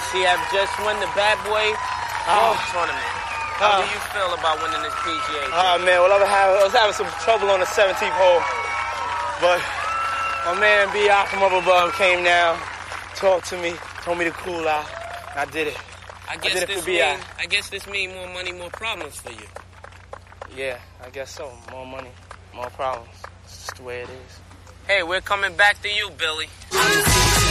He have just won the Bad Boy Golf Tournament. How do you feel about winning this PGA? Man, well, I was having some trouble on the 17th hole, but my man B.I. from up above came down, talked to me, told me to cool out, and I did it. I guess this means more money, more problems for you. Yeah, I guess so. More money, more problems. It's just the way it is. Hey, we're coming back to you, Billy.